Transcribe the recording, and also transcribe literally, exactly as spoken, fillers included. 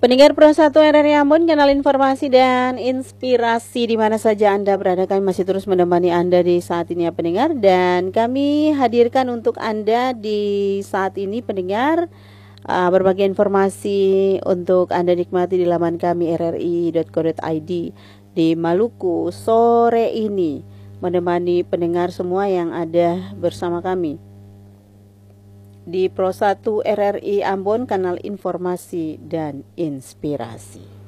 Pendengar Pro satu R R I Ambon, kanal informasi dan inspirasi di mana saja Anda berada, kami masih terus menemani Anda di saat ini ya pendengar, dan kami hadirkan untuk Anda di saat ini pendengar uh, berbagai informasi untuk Anda nikmati di laman kami r r i dot co dot i d di Maluku sore ini, menemani pendengar semua yang ada bersama kami di Pro satu R R I Ambon, kanal informasi dan inspirasi.